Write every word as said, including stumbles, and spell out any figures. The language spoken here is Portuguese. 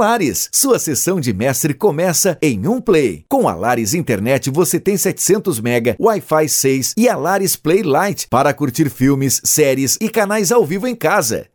Lares. Sua sessão de mestre começa em um play. Com a Lares Internet você tem setecentos mega, Wi-Fi seis e a Lares Play Lite para curtir filmes, séries e canais ao vivo em casa.